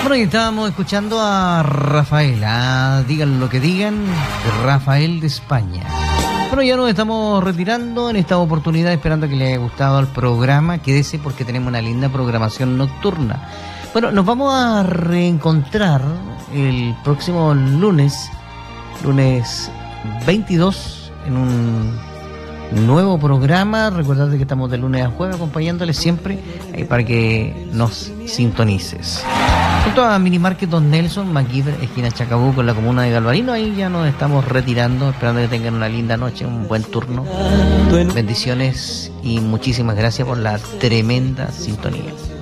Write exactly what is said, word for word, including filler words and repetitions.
Bueno, y estábamos escuchando a Rafael, ah, digan lo que digan, Rafael de España. Bueno, ya nos estamos retirando en esta oportunidad, esperando que les haya gustado el programa. Quédese porque tenemos una linda programación nocturna. Bueno, nos vamos a reencontrar el próximo lunes, lunes veintidós, en un nuevo programa. Recordad que estamos de lunes a jueves acompañándoles siempre ahí para que nos sintonices. Junto a Minimarket Don Nelson, MacGyver, esquina Chacabuco, en la comuna de Galvarino. Ahí ya nos estamos retirando, esperando que tengan una linda noche, un buen turno. Bendiciones y muchísimas gracias por la tremenda sintonía.